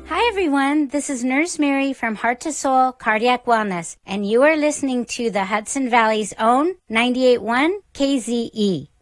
Hi everyone, this is Nurse Mary from Heart to Soul Cardiac Wellness, and you are listening to the Hudson Valley's own 98.1 KZE.